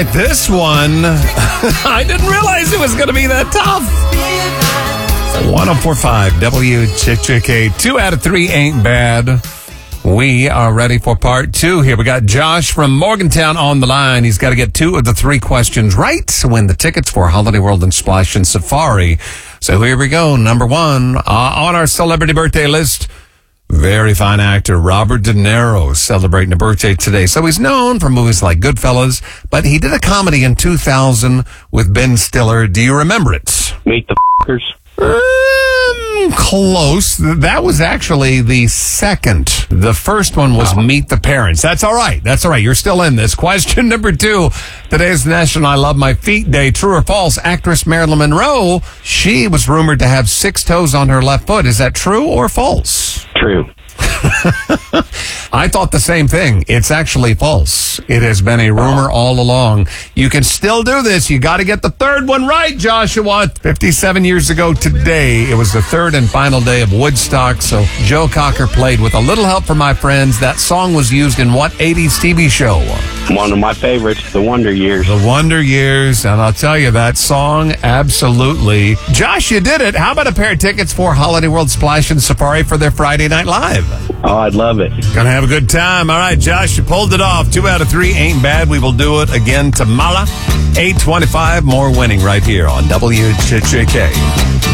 right, this one, I didn't realize it was going to be that tough. 104.5 WJJK. 2 out of 3 ain't bad. We are ready for part 2 here. We got Josh from Morgantown on the line. He's got to get 2 of the 3 questions right to win the tickets for Holiday World and Splash and Safari. So here we go. Number 1 on our celebrity birthday list. Very fine actor Robert De Niro celebrating a birthday today. So he's known for movies like Goodfellas, but he did a comedy in 2000 with Ben Stiller. Do you remember it? Meet the f***ers. Close. That was actually the second. The first one was Meet the Parents. That's all right. That's all right. You're still in this. Question number 2. Today is National I Love My Feet Day. True or false? Actress Marilyn Monroe, she was rumored to have 6 toes on her left foot. Is that true or false? True. I thought the same thing. It's actually false. It has been a rumor all along. You can still do this. You got to get the third one right, Joshua. 57 years ago today, it was the third and final day of Woodstock, so Joe Cocker played with a little help from my friends. That song was used in what 80s TV show? One of my favorites, The Wonder Years. The Wonder Years, and I'll tell you, that song, absolutely. Josh, you did it. How about a pair of tickets for Holiday World Splash and Safari for their Friday Night Live? Oh, I'd love it. Gonna have a good time. All right, Josh, you pulled it off. 2 out of 3 ain't bad. We will do it again tomorrow. 8:25, more winning right here on WJJK.